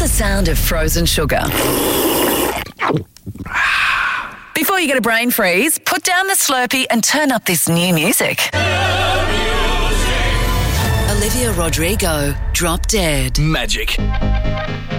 the sound of frozen sugar. Before you get a brain freeze, put down the Slurpee and turn up this new music. Olivia Rodrigo, Drop Dead. Magic.